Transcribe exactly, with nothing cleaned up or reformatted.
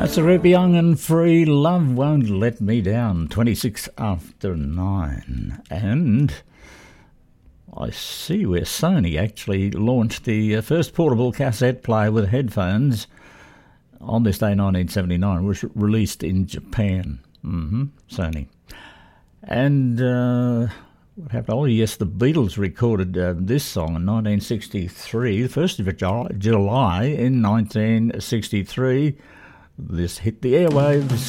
That's a Rip Young and Free, Love Won't Let Me Down, twenty-six after nine. And I see where Sony actually launched the uh, first portable cassette player with headphones on this day, nineteen seventy-nine, was released in Japan. Mm-hmm, Sony. And uh, what happened? Oh, yes, the Beatles recorded uh, this song in nineteen sixty-three, the first of July in nineteen sixty-three. This hit the airwaves.